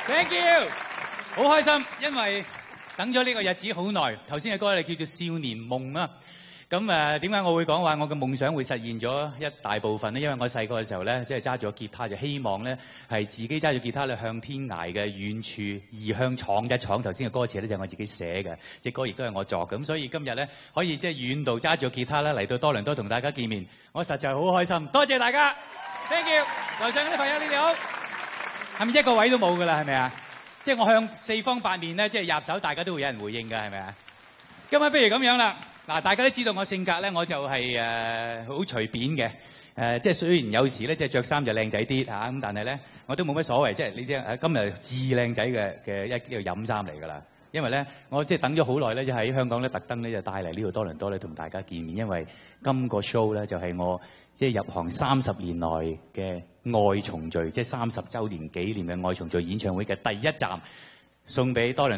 Thank you，好開心，因為等咗呢個日子好耐。頭先嘅歌咧叫做《少年夢》啊。咁點解我會講話我嘅夢想會實現咗一大部分呢？因為我細個嘅時候咧，即係揸住個吉他，就希望咧係自己揸住吉他咧向天涯嘅遠處異鄉闖一闖。頭先嘅歌詞咧就係我自己寫嘅，隻歌亦都係我作嘅。咁所以今日咧可以即係遠道揸住個吉他咧嚟到多倫多同大家見面，我實在好開心。多謝大家 ，Thank you。台上嗰啲朋友你哋好，係咪一個位都冇㗎啦？係咪啊？即係我向四方八面咧，即係入手，大家都會有人回應㗎，係咪啊？今日不如咁樣啦。嗱，大家都知道我性格咧，我就係好隨便嘅。即係雖然有時咧，即係着衫就靚仔啲嚇，咁但係咧，我都冇乜所謂。即係呢啲今日至靚仔嘅一個飲衫嚟㗎啦。因為咧，我即係等咗好耐咧，就喺香港咧特登咧就帶嚟呢度多倫多咧同大家見面。因為今個 show 咧就係我即係入行30年內嘅愛重聚，即係30週年紀念嘅愛重聚演唱會嘅第一站，送俾多倫多。